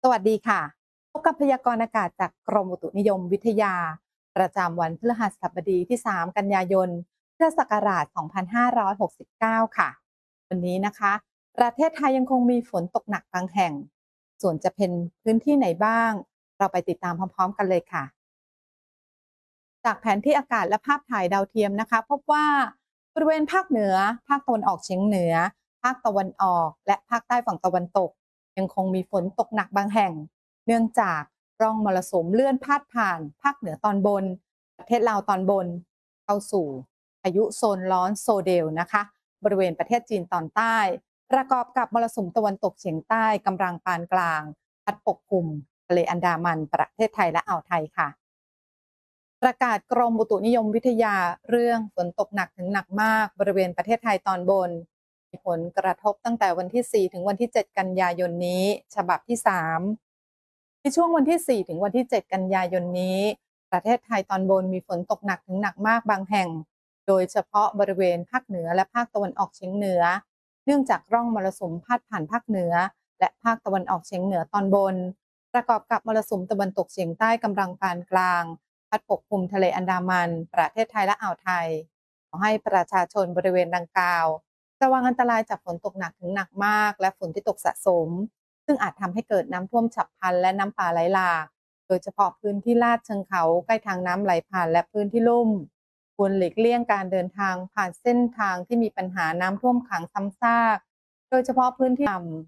สวัสดีค่ะพบกับพยากรณ์อากาศจากกรมอุตุนิยมวิทยาประจำวันพฤหัสบดีที่ 3 กันยายนพุทธศักราช 2569 ค่ะ วันนี้นะคะ ประเทศไทยยังคงมีฝนตกหนักบางแห่ง ส่วนจะเป็นพื้นที่ไหนบ้าง เราไปติดตามพร้อมๆกันเลยค่ะ จากแผนที่อากาศและภาพถ่ายดาวเทียมนะคะพบว่าบริเวณภาคเหนือภาคตะวันออกเฉียงเหนือภาคตะวันออกและภาคใต้ฝั่งตะวันตกยังคงมีฝนตกหนักบางแห่งเนื่องจากร่องมรสุมเลื่อนพาดผ่านภาคเหนือตอนบนประเทศลาวตอนบนเข้าสู่พายุโซนร้อนโซเดลนะคะบริเวณประเทศจีนตอนใต้ประกอบกับมรสุมตะวันตกเฉียงใต้กำลังปานกลางพัดปกคลุมทะเลอันดามันประเทศไทยและอ่าวไทยค่ะ ประกาศกรมอุตุนิยมวิทยาเรื่องฝนตกหนักถึงหนักมากบริเวณประเทศไทยตอนบนมีผลกระทบตั้งแต่วันที่ 4 ถึงวันที่ 7 กันยายนนี้ฉบับที่ 3 ในช่วงวันที่ 4 ถึงวันที่ 7 กันยายนนี้ประเทศไทยตอนบนมีฝนตกหนักถึงหนักมากบางแห่งโดยเฉพาะบริเวณภาคเหนือและภาคตะวันออกเฉียงเหนือเนื่องจากร่องมรสุมพาดผ่านภาคเหนือและภาคตะวันออกเฉียงเหนือตอนบนประกอบกับมรสุมตะวันตกเฉียงใต้กำลังปานกลาง พัดปกคลุมทะเลอันดามันประเทศไทยและอ่าวไทยขอให้ประชาชนบริเวณดังกล่าวระวังอันตรายจากฝนตกหนักถึงหนักมากและฝนที่ตกสะสมซึ่งอาจทำให้เกิดน้ำท่วมฉับพลันและน้ำป่าไหลหลากโดยเฉพาะพื้นที่ลาดเชิงเขาใกล้ทางน้ำไหลผ่านและพื้นที่ลุ่มควรหลีกเลี่ยงการเดินทางผ่านเส้นทางที่มีปัญหาน้ำท่วมขังซ้ำซากโดยเฉพาะพื้นที่ต่